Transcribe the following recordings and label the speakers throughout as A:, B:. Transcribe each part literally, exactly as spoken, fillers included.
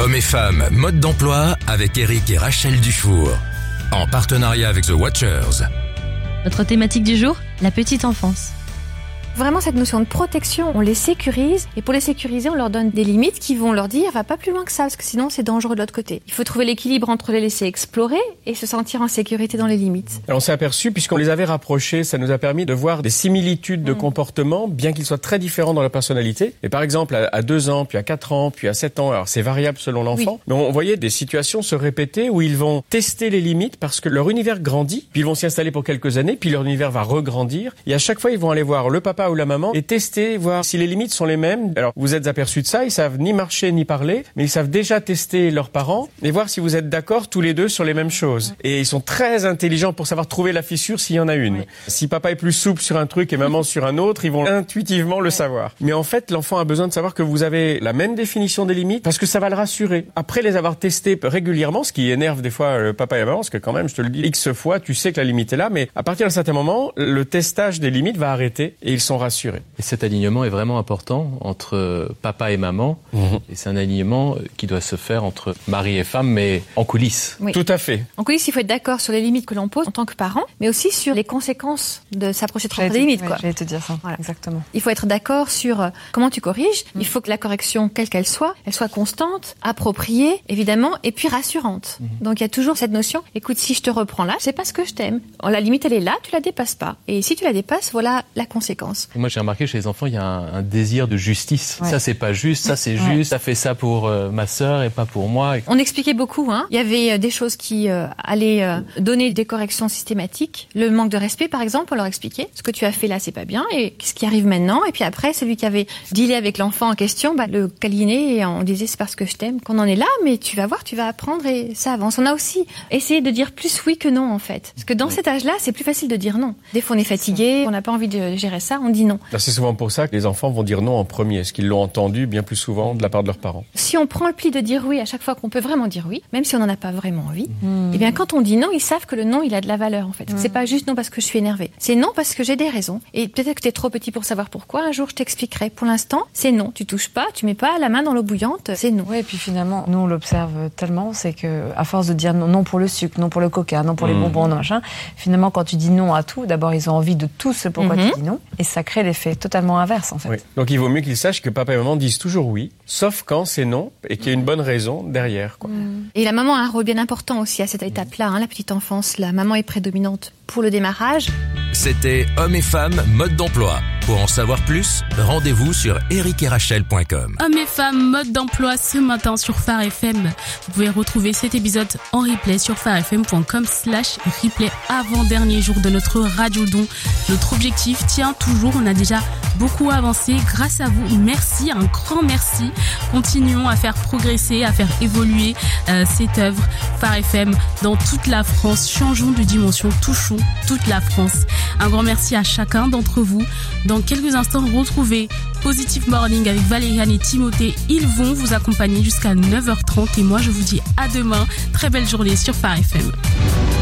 A: Hommes et femmes, mode d'emploi avec Eric et Rachel Dufour. En partenariat avec The Watchers.
B: Notre thématique du jour, la petite enfance.
C: Vraiment, cette notion de protection, on les sécurise. Et pour les sécuriser, on leur donne des limites qui vont leur dire, va pas plus loin que ça, parce que sinon, c'est dangereux de l'autre côté. Il faut trouver l'équilibre entre les laisser explorer et se sentir en sécurité dans les limites.
D: Alors on s'est aperçu, puisqu'on les avait rapprochés, ça nous a permis de voir des similitudes de mmh. comportement, bien qu'ils soient très différents dans leur personnalité. Et par exemple, à deux ans, puis à quatre ans, puis à sept ans, alors c'est variable selon l'enfant, oui. mais on voyait des situations se répéter où ils vont tester les limites parce que leur univers grandit, puis ils vont s'y installer pour quelques années, puis leur univers va regrandir. Et à chaque fois, ils vont aller voir le papa ou la maman et tester, voir si les limites sont les mêmes. Alors, vous êtes aperçus de ça, ils savent ni marcher ni parler, mais ils savent déjà tester leurs parents et voir si vous êtes d'accord tous les deux sur les mêmes choses. Et ils sont très intelligents pour savoir trouver la fissure s'il y en a une. Oui. Si papa est plus souple sur un truc et maman sur un autre, ils vont intuitivement le savoir. Mais en fait, l'enfant a besoin de savoir que vous avez la même définition des limites parce que ça va le rassurer. Après les avoir testés régulièrement, ce qui énerve des fois le papa et la maman, parce que quand même, je te le dis, X fois, tu sais que la limite est là, mais à partir d'un certain moment, le testage des limites va arrêter et ils sont rassurés.
E: Et cet alignement est vraiment important entre papa et maman. Mmh. Et c'est un alignement qui doit se faire entre mari et femme, mais en coulisses.
C: Oui.
D: Tout à fait.
C: En coulisses, il faut être d'accord sur les limites que l'on pose en tant que parent, mais aussi sur les conséquences de s'approcher trop près des limites.
F: Ouais,
C: quoi.
F: J'allais te dire ça, voilà. Exactement.
C: Il faut être d'accord sur euh, comment tu corriges. Mmh. Il faut que la correction, quelle qu'elle soit, elle soit constante, appropriée, évidemment, et puis rassurante. Mmh. Donc il y a toujours cette notion, écoute, si je te reprends là, c'est parce que je t'aime. La limite, elle est là, tu la dépasses pas. Et si tu la dépasses, voilà la conséquence.
E: Moi, j'ai remarqué chez les enfants, il y a un, un désir de justice. Ouais. Ça, c'est pas juste, ça, c'est
C: ouais.
E: juste, ça fait ça pour euh, ma sœur et pas pour moi.
C: On expliquait beaucoup, hein. Il y avait euh, des choses qui euh, allaient euh, donner des corrections systématiques. Le manque de respect, par exemple, on leur expliquait. Ce que tu as fait là, c'est pas bien, et ce qui arrive maintenant. Et puis après, celui qui avait dealé avec l'enfant en question, bah, le câlinait et on disait c'est parce que je t'aime qu'on en est là, mais tu vas voir, tu vas apprendre et ça avance. On a aussi essayé de dire plus oui que non, en fait. Parce que dans ouais. cet âge-là, c'est plus facile de dire non. Des fois, on est fatigué, on n'a pas envie de gérer ça, on dit non.
D: Là, c'est souvent pour ça que les enfants vont dire non en premier, parce qu'ils l'ont entendu bien plus souvent de la part de leurs parents.
C: Si on prend le pli de dire oui à chaque fois qu'on peut vraiment dire oui, même si on n'en a pas vraiment envie, mmh. eh bien quand on dit non, ils savent que le non, il a de la valeur en fait. Mmh. C'est pas juste non parce que je suis énervée. C'est non parce que j'ai des raisons. Et peut-être que t'es trop petit pour savoir pourquoi. Un jour, je t'expliquerai. Pour l'instant, c'est non. Tu touches pas, tu mets pas la main dans l'eau bouillante, c'est non.
F: Oui, et puis finalement, nous on l'observe tellement, c'est que à force de dire non, non pour le sucre, non pour le coca, non pour mmh. les bonbons, non machin, finalement quand tu dis non à tout, d'abord ils ont envie de tout ce pourquoi mmh. tu dis non, et ça crée l'effet totalement inverse en fait.
D: Oui. Donc il vaut mieux qu'ils sachent que papa et maman disent toujours oui, sauf quand c'est non et qu'il y a une bonne raison derrière, quoi.
C: Mmh. Et la maman a un rôle bien important aussi à cette étape-là, hein, la petite enfance. La maman est prédominante pour le démarrage.
A: C'était Hommes et femmes, mode d'emploi. Pour en savoir plus, rendez-vous sur eric et rachel point com.
G: Hommes et femmes, mode d'emploi ce matin sur Phare F M. Vous pouvez retrouver cet épisode en replay sur pharefm point com slash replay avant-dernier jour de notre radio don. Notre objectif tient toujours, on a déjà beaucoup avancé grâce à vous. Merci, un grand merci. Continuons à faire progresser, à faire évoluer euh, cette œuvre Phare F M dans toute la France. Changeons de dimension, touchons toute la France. Un grand merci à chacun d'entre vous. Dans quelques instants, retrouvez Positive Morning avec Valériane et Timothée. Ils vont vous accompagner jusqu'à neuf heures trente et moi je vous dis à demain. Très belle journée sur Phare F M.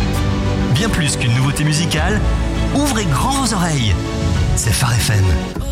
H: Bien plus qu'une nouveauté musicale, ouvrez grand vos oreilles. C'est Phare F M.